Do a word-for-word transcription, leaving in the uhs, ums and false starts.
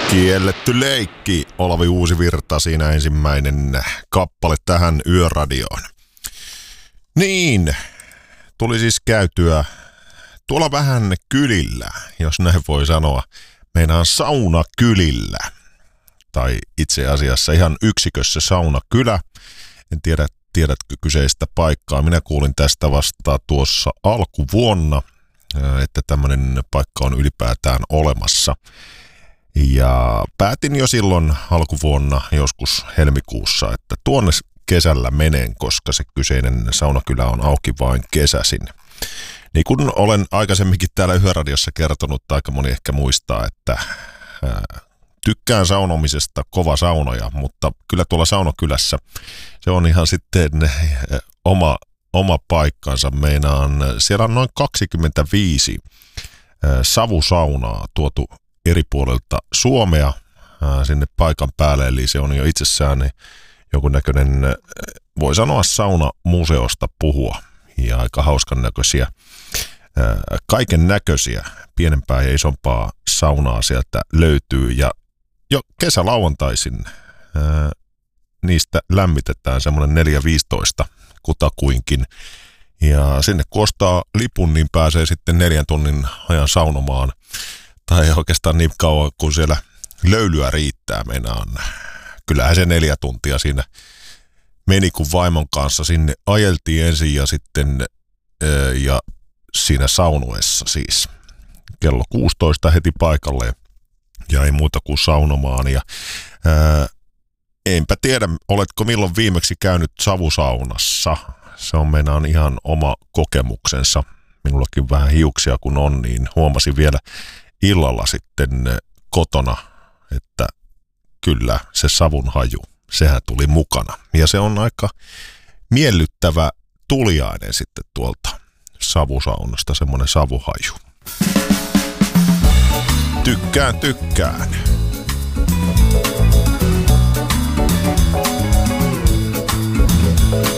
Kielletty leikki, Olavi Uusivirta, siinä ensimmäinen kappale tähän Yöradioon. Niin, tuli siis käytyä tuolla vähän kylillä, jos näin voi sanoa. Meinaan saunakylillä, tai itse asiassa ihan yksikössä saunakylä. En tiedä, tiedätkö kyseistä paikkaa. Minä kuulin tästä vasta tuossa alkuvuonna, että tämmöinen paikka on ylipäätään olemassa. Ja päätin jo silloin alkuvuonna, joskus helmikuussa, että tuonne kesällä menen, koska se kyseinen saunakylä on auki vain kesäsin. Niin kuin olen aikaisemminkin täällä Yöradiossa kertonut, aika moni ehkä muistaa, että ää, tykkään saunomisesta, kova saunoja, mutta kyllä tuolla saunakylässä se on ihan sitten ää, oma, oma paikkansa. Meinaan, siellä on noin kaksikymmentäviisi ää, savusaunaa tuotu eri puolilta Suomea ää, sinne paikan päälle, eli se on jo itsessään jonkunnäköinen, voi sanoa saunamuseosta puhua, ja aika hauskan näköisiä, ää, kaiken näköisiä, pienempää ja isompaa saunaa sieltä löytyy, ja jo kesälauantaisin ää, niistä lämmitetään semmoinen neljä viisitoista kutakuinkin, ja sinne kun ostaa lipun, niin pääsee sitten neljän tunnin ajan saunomaan, tai oikeastaan niin kauan, kun siellä löylyä riittää, meinaan. Kyllähän se neljä tuntia siinä meni, kun vaimon kanssa sinne ajeltiin ensin ja sitten ja siinä saunuessa siis. Kello kuusitoista heti paikalle ja ei muuta kuin saunomaan. Ja, ää, enpä tiedä, oletko milloin viimeksi käynyt savusaunassa. Se on meinaan ihan oma kokemuksensa. Minullakin vähän hiuksia kun on, niin huomasin vielä illalla sitten kotona, että kyllä se savun haju, sehän tuli mukana. Ja se on aika miellyttävä tuliainen sitten tuolta savusaunasta, semmoinen savuhaju. Tykkään, tykkään.